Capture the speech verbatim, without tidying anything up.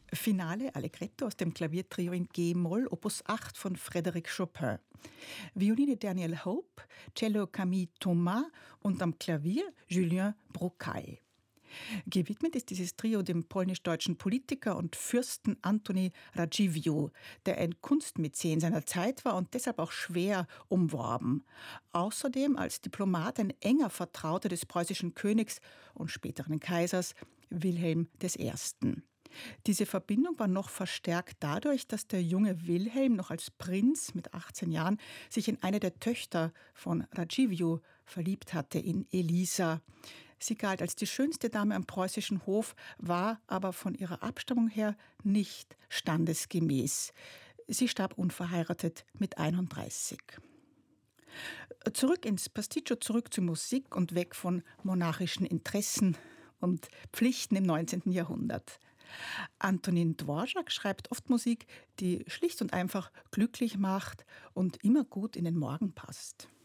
Finale Allegretto aus dem Klaviertrio in G-Moll, Opus acht von Frédéric Chopin. Violine Daniel Hope, Cello Camille Thomas und am Klavier Julien Brocay. Gewidmet ist dieses Trio dem polnisch-deutschen Politiker und Fürsten Antoni Radziwiłł, der ein Kunstmäzen seiner Zeit war und deshalb auch schwer umworben. Außerdem als Diplomat ein enger Vertrauter des preußischen Königs und späteren Kaisers Wilhelm der Erste. Diese Verbindung war noch verstärkt dadurch, dass der junge Wilhelm noch als Prinz mit achtzehn Jahren sich in eine der Töchter von Radziwiłł verliebt hatte, in Elisa. Sie galt als die schönste Dame am preußischen Hof, war aber von ihrer Abstammung her nicht standesgemäß. Sie starb unverheiratet mit einunddreißig. Zurück ins Pasticcio, zurück zur Musik und weg von monarchischen Interessen und Pflichten im neunzehnten Jahrhundert. Antonin Dvorak schreibt oft Musik, die schlicht und einfach glücklich macht und immer gut in den Morgen passt.